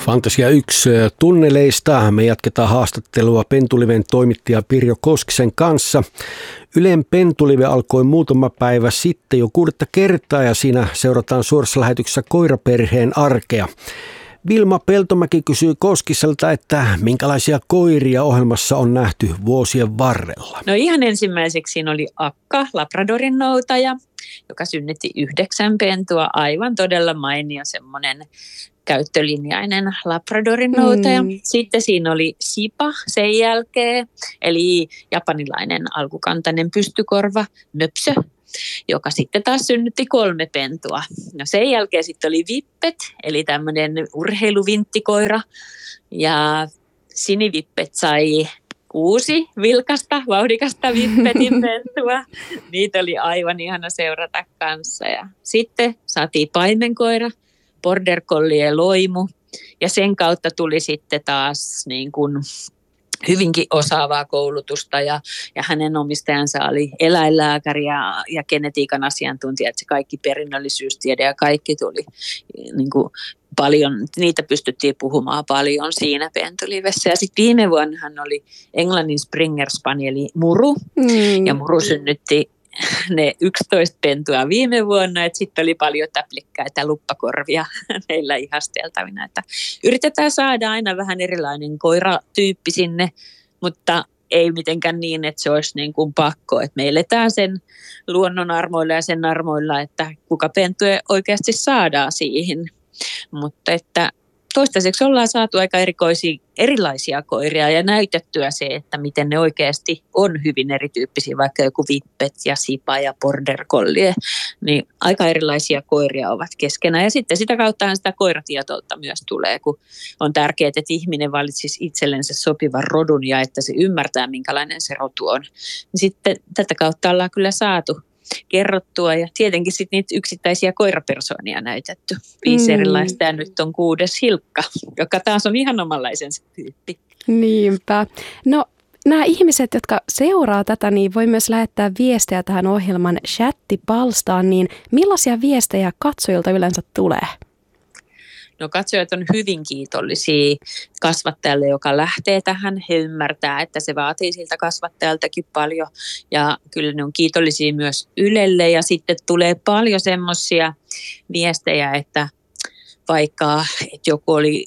Fantasia 1 tunneleista. Me jatketaan haastattelua Pentuliven toimittaja Pirjo Koskisen kanssa. Ylen Pentulive alkoi muutama päivä sitten jo 6. kertaa ja siinä seurataan suorassa lähetyksessä koiraperheen arkea. Vilma Peltomäki kysyy Koskiselta, että minkälaisia koiria ohjelmassa on nähty vuosien varrella. No ihan ensimmäiseksi siinä oli Akka, Labradorin noutaja, joka synnytti 9 pentua, aivan todella mainio semmoinen käyttölinjainen Labradorin noutaja. Sitten siinä oli Sipa sen jälkeen, eli japanilainen alkukantainen pystykorva, Nöpsö, joka sitten taas synnytti 3 pentua. No sen jälkeen sitten oli Vippet, eli tämmöinen urheiluvinttikoira, ja Sinivippet sai 6 vilkasta, vauhdikasta Vippetin pentua. Niitä oli aivan ihana seurata kanssa. Ja sitten saatiin paimenkoira, Border Collie Loimu, ja sen kautta tuli sitten taas niin kuin hyvinkin osaavaa koulutusta ja hänen omistajansa oli eläinlääkäri ja genetiikan asiantuntija, että se kaikki perinnöllisyystiede ja kaikki tuli niin kuin paljon, niitä pystyttiin puhumaan paljon siinä Pentulivessä. Ja sitten viime vuonna hän oli Englannin Springer Spanieli Muru, ja Muru synnytti ne 11 pentua viime vuonna, että sitten oli paljon täplikkäitä luppakorvia meillä ihasteltavina. Että yritetään saada aina vähän erilainen koiratyyppi sinne, mutta ei mitenkään niin, että se olisi niin kuin pakko. Että me eletään sen luonnon armoilla ja sen armoilla, että kuka pentue oikeasti saadaan siihen. Mutta että toistaiseksi ollaan saatu aika erilaisia koiria ja näytettyä se, että miten ne oikeasti on hyvin erityyppisiä, vaikka joku Vippet ja Sipa ja Border Collie, niin aika erilaisia koiria ovat keskenään. Ja sitten sitä kauttahan sitä koiratietoutta myös tulee, kun on tärkeää, että ihminen valitsisi itsellensä sopivan rodun ja että se ymmärtää, minkälainen se rotu on. Sitten tätä kautta ollaan kyllä saatu kerrottua ja tietenkin sitten niitä yksittäisiä koirapersoonia näytetty. 5 erilaista ja nyt on 6. Hilkka, joka taas on ihan omanlaisensa tyyppi. Niinpä. No nämä ihmiset, jotka seuraa tätä, niin voi myös lähettää viestejä tähän ohjelman chattipalstaan, niin millaisia viestejä katsojilta yleensä tulee? No katsojat on hyvin kiitollisia kasvattajalle, joka lähtee tähän. He ymmärtää, että se vaatii siltä kasvattajaltakin paljon ja kyllä ne on kiitollisia myös Ylelle ja sitten tulee paljon semmoisia viestejä, että vaikka että joku oli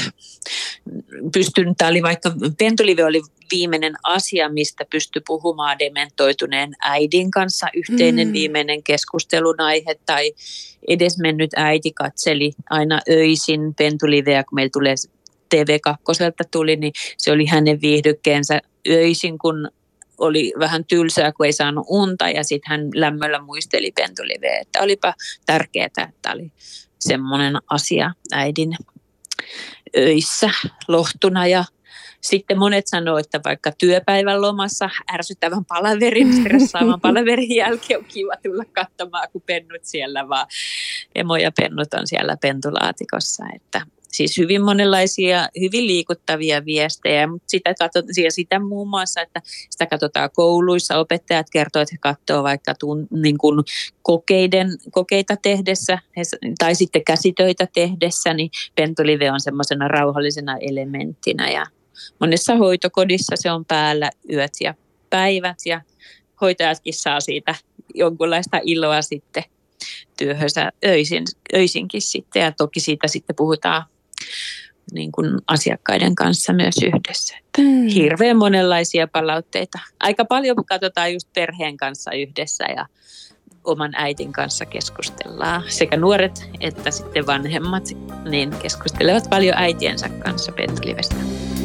pystynyt, tai oli vaikka Pentulive oli viimeinen asia, mistä pystyi puhumaan dementoituneen äidin kanssa, yhteinen viimeinen keskustelun aihe, tai edesmennyt äiti katseli aina öisin Pentuliveä, kun meillä tulee TV2 tuli, niin se oli hänen viihdykkeensä öisin, kun oli vähän tylsää, kun ei saanut unta, ja sitten hän lämmöllä muisteli Pentuliveä, että olipa tärkeää, että oli semmoinen asia äidin öissä lohtuna. Ja sitten monet sanoo, että vaikka työpäivän lomassa ärsyttävän palaverin, stressaavan palaverin jälkeen on kiva tulla katsomaan, kun pennut siellä vaan, emo ja pennut on siellä pentulaatikossa. Että siis hyvin monenlaisia, hyvin liikuttavia viestejä, mutta sitä muun muassa, että sitä katsotaan kouluissa. Opettajat kertoo, että he katsoo vaikka niin kuin kokeita tehdessä tai sitten käsitöitä tehdessä, niin Pentulive on semmoisena rauhallisena elementtinä ja monessa hoitokodissa se on päällä yöt ja päivät ja hoitajatkin saa siitä jonkunlaista iloa sitten työhönsä öisinkin sitten ja toki siitä sitten puhutaan niin kuin asiakkaiden kanssa myös yhdessä. Hirveän monenlaisia palautteita. Aika paljon katsotaan just perheen kanssa yhdessä ja oman äitin kanssa keskustellaan. Sekä nuoret että sitten vanhemmat niin keskustelevat paljon äitiensä kanssa Pentulivestä.